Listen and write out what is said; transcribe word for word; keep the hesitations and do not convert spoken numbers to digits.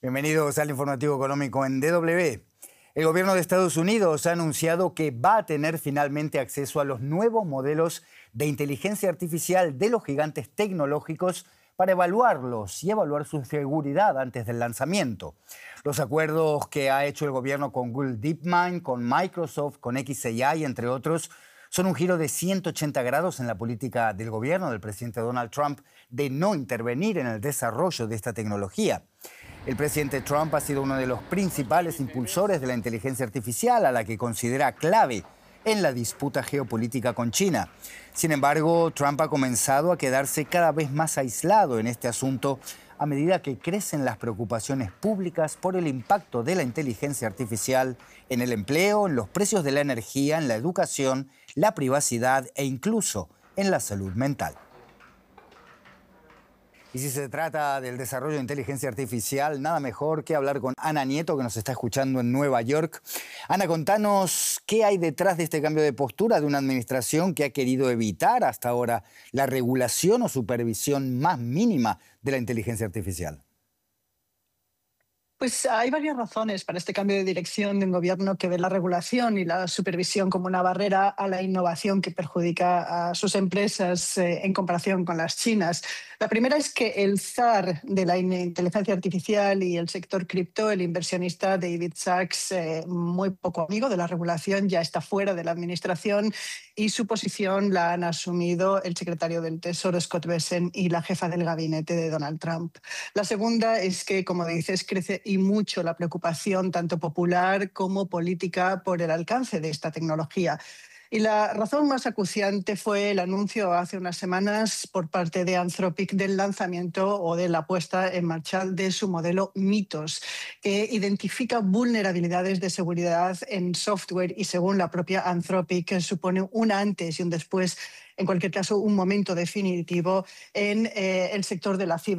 Bienvenidos al Informativo Económico en D W. El gobierno de Estados Unidos ha anunciado que va a tener finalmente acceso a los nuevos modelos de inteligencia artificial de los gigantes tecnológicos para evaluarlos y evaluar su seguridad antes del lanzamiento. Los acuerdos que ha hecho el gobierno con Google DeepMind, con Microsoft, con X A I, entre otros, son un giro de ciento ochenta grados en la política del gobierno del presidente Donald Trump de no intervenir en el desarrollo de esta tecnología. El presidente Trump ha sido uno de los principales impulsores de la inteligencia artificial, a la que considera clave en la disputa geopolítica con China. Sin embargo, Trump ha comenzado a quedarse cada vez más aislado en este asunto a medida que crecen las preocupaciones públicas por el impacto de la inteligencia artificial en el empleo, en los precios de la energía, en la educación, la privacidad e incluso en la salud mental. Y si se trata del desarrollo de inteligencia artificial, nada mejor que hablar con Ana Nieto, que nos está escuchando en Nueva York. Ana, contanos qué hay detrás de este cambio de postura de una administración que ha querido evitar hasta ahora la regulación o supervisión más mínima de la inteligencia artificial. Pues hay varias razones para este cambio de dirección de un gobierno que ve la regulación y la supervisión como una barrera a la innovación que perjudica a sus empresas eh, en comparación con las chinas. La primera es que el zar de la inteligencia artificial y el sector cripto, el inversionista David Sachs, eh, muy poco amigo de la regulación, ya está fuera de la administración y su posición la han asumido el secretario del Tesoro, Scott Bessent, y la jefa del gabinete de Donald Trump. La segunda es que, como dices, crece y mucho la preocupación tanto popular como política por el alcance de esta tecnología. Y la razón más acuciante fue el anuncio hace unas semanas por parte de Anthropic del lanzamiento o de la puesta en marcha de su modelo Mythos, que identifica vulnerabilidades de seguridad en software y, según la propia Anthropic, supone un antes y un después, en cualquier caso un momento definitivo en eh, el sector de la ciberseguridad.